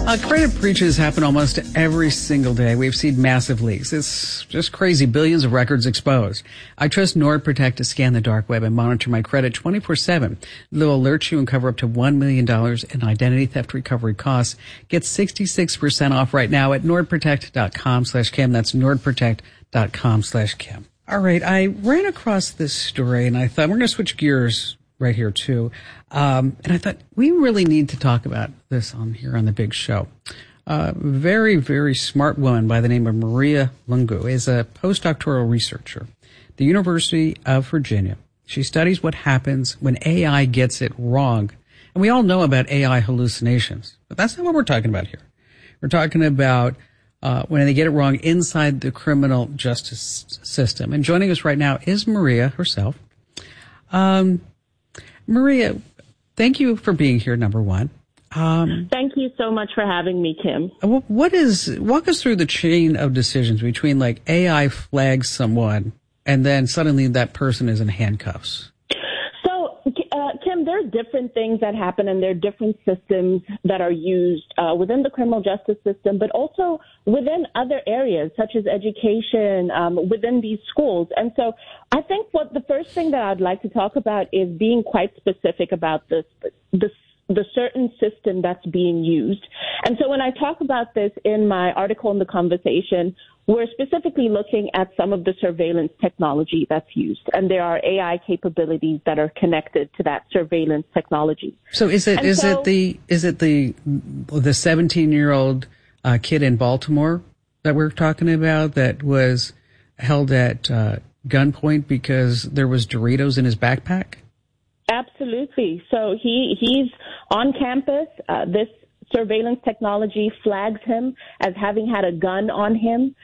Credit breaches happen almost every single day. We've seen massive leaks. It's just crazy. Billions of records exposed. I trust NordProtect to scan the dark web and monitor my credit 24/7. They'll alert you and cover up to $1 million in identity theft recovery costs. Get 66% off right now at nordprotect.com/Kim. That's nordprotect.com/Kim. All right. I ran across this story and I thought we're going to switch gears right here too. And I thought we really need to talk about this on here on the big show. Very, very smart woman by the name of Maria Lungu is a postdoctoral researcher at the University of Virginia. She studies what happens when AI gets it wrong. And we all know about AI hallucinations, but that's not what we're talking about here. We're talking about when they get it wrong inside the criminal justice system. And joining us right now is Maria herself. Maria, thank you for being here, number one. Thank you so much for having me, Kim. Walk us through the chain of decisions between like AI flags someone and then suddenly that person is in handcuffs. So, Kim, there are different things that happen and there are different systems that are used within the criminal justice system, but also within other areas such as education, within these schools. And so I think the first thing that I'd like to talk about is being quite specific about the certain system that's being used. And so when I talk about this in my article in The Conversation, we're specifically looking at some of the surveillance technology that's used. And there are AI capabilities that are connected to that surveillance technology. So is it the 17-year-old kid in Baltimore that we're talking about that was held at gunpoint because there was Doritos in his backpack? Absolutely. So he's on campus. This surveillance technology flags him as having had a gun on him.